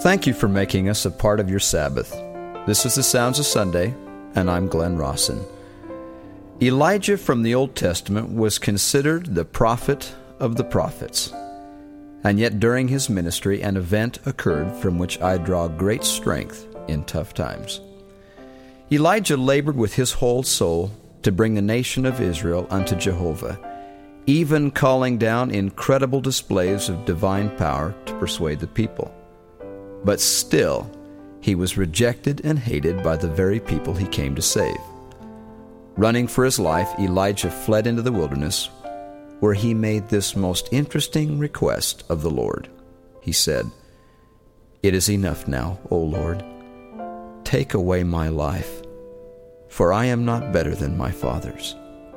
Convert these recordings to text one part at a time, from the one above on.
Thank you for making us a part of your Sabbath. This is the Sounds of Sunday, and I'm Glenn Rawson. Elijah from the Old Testament was considered the prophet of the prophets. And yet during his ministry, an event occurred from which I draw great strength in tough times. Elijah labored with his whole soul to bring the nation of Israel unto Jehovah, even calling down incredible displays of divine power to persuade the people. But still, he was rejected and hated by the very people he came to save. Running for his life, Elijah fled into the wilderness, where he made this most interesting request of the Lord. He said, "It is enough now, O Lord. Take away my life, for I am not better than my fathers."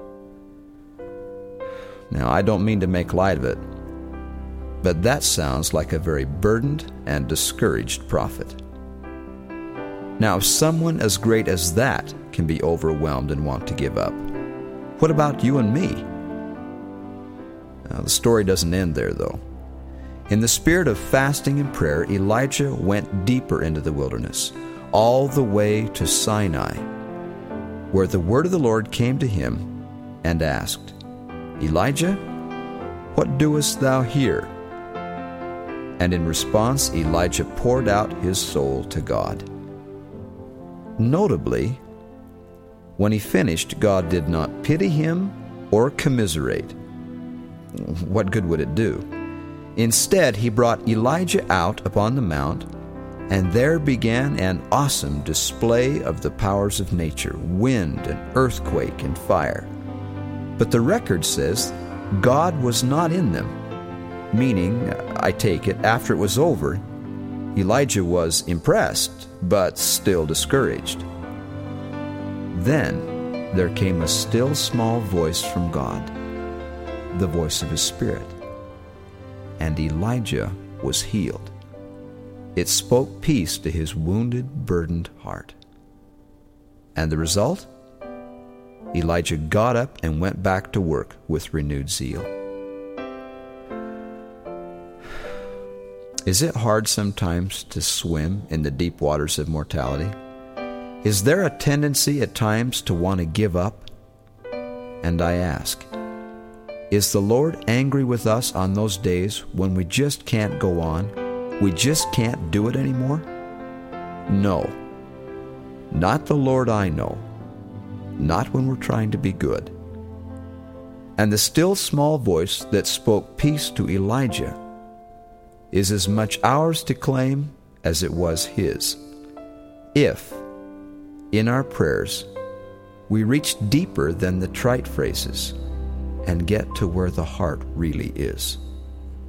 Now, I don't mean to make light of it, but that sounds like a very burdened and discouraged prophet. Now, if someone as great as that can be overwhelmed and want to give up, what about you and me? Now, the story doesn't end there, though. In the spirit of fasting and prayer, Elijah went deeper into the wilderness, all the way to Sinai, where the word of the Lord came to him and asked, "Elijah, what doest thou here?" And in response, Elijah poured out his soul to God. Notably, when he finished, God did not pity him or commiserate. What good would it do? Instead, he brought Elijah out upon the mount, and there began an awesome display of the powers of nature, wind and earthquake and fire. But the record says God was not in them, meaning, I take it, after it was over, Elijah was impressed, but still discouraged. Then there came a still small voice from God, the voice of his Spirit, and Elijah was healed. It spoke peace to his wounded, burdened heart. And the result? Elijah got up and went back to work with renewed zeal. Is it hard sometimes to swim in the deep waters of mortality? Is there a tendency at times to want to give up? And I ask, is the Lord angry with us on those days when we just can't go on? We just can't do it anymore? No, not the Lord I know. Not when we're trying to be good. And the still small voice that spoke peace to Elijah is as much ours to claim as it was his, if, in our prayers, we reach deeper than the trite phrases and get to where the heart really is.